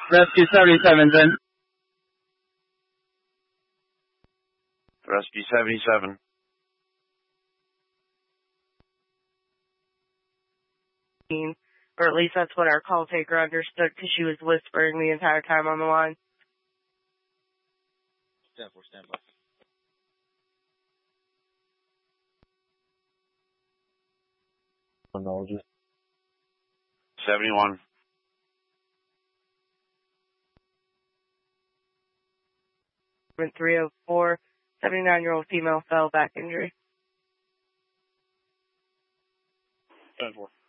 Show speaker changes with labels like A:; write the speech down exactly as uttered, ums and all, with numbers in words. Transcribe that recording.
A: Rescue seventy-seven's in.
B: Rescue seventy-seven.
C: Or at least that's what our call taker understood, because she was whispering the entire time on the line.
D: ten four, stand by.
E: Phonologist.
B: seventy-one.
C: three oh four, seventy-nine-year-old female fell back injury.
D: ten four.